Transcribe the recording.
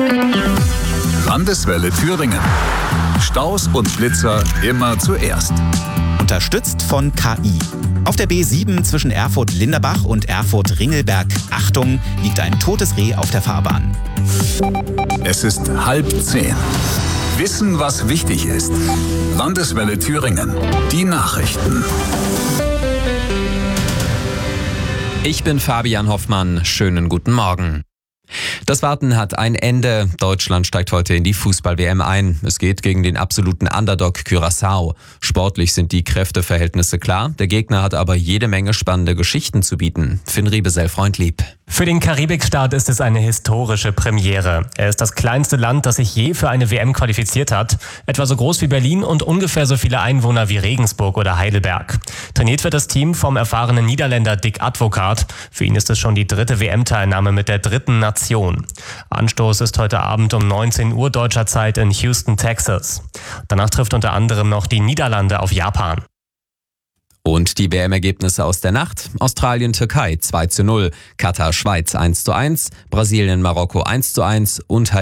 Landeswelle Thüringen. Staus und Blitzer immer zuerst. Unterstützt von KI. Auf der B7 zwischen Erfurt-Linderbach und Erfurt-Ringelberg, Achtung, liegt ein totes Reh auf der Fahrbahn. Es ist 9:30. Wissen, was wichtig ist. Landeswelle Thüringen. Die Nachrichten. Ich bin Fabian Hoffmann. Schönen guten Morgen. Das Warten hat ein Ende. Deutschland steigt heute in die Fußball-WM ein. Es geht gegen den absoluten Underdog Curaçao. Sportlich sind die Kräfteverhältnisse klar. Der Gegner hat aber jede Menge spannende Geschichten zu bieten. Finn Riebesell-Freundlieb. Für den Karibikstaat ist es eine historische Premiere. Er ist das kleinste Land, das sich je für eine WM qualifiziert hat. Etwa so groß wie Berlin und ungefähr so viele Einwohner wie Regensburg oder Heidelberg. Trainiert wird das Team vom erfahrenen Niederländer Dick Advocaat. Für ihn ist es schon die 3. WM-Teilnahme mit der 3. Nation. Anstoß ist heute Abend um 19 Uhr deutscher Zeit in Houston, Texas. Danach trifft unter anderem noch die Niederlande auf Japan. Und die WM-Ergebnisse aus der Nacht: Australien-Türkei 2:0, Katar-Schweiz 1:1, Brasilien-Marokko 1:1 und